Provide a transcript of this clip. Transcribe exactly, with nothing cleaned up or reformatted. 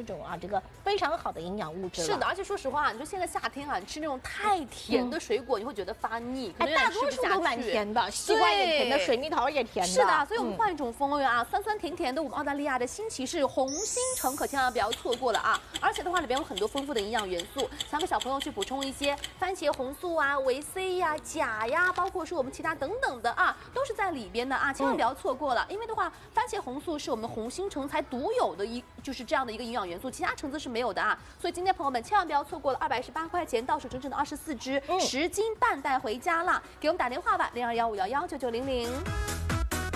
种啊这个非常好的营养物质了。 是的，而且说实话，你说现在夏天啊，你吃那种太甜的水果，嗯、你会觉得发腻，可能大多数都蛮甜的，西瓜也甜的，水蜜桃也甜的。 是的，所以我们换一种风味啊，嗯、酸酸甜甜的。我们澳大利亚的新奇士红心橙可千万不要错过了啊！而且的话，里边有很多丰富的营养元素，想给小朋友去补充一些番茄红素啊、维 C 呀、啊、钾呀，包括说我们其他等等的啊，都是在里边的啊，千万不要错过了。嗯、因为的话，番茄红素是我们红心橙才独有的一，就是这样的一个营养元素，其他橙子是没有的啊。所以今天朋友们千万不要错过了，二百一十八块钱，到手整整的二十四支，十、嗯、斤半带回家啦！给我们打电话吧，零二幺五幺幺九九零零。